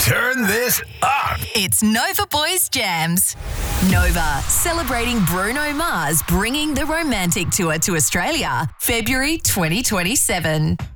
Turn this up. It's Nova Boys Jams. Nova, celebrating Bruno Mars bringing the Romantic Tour to Australia, February 2027.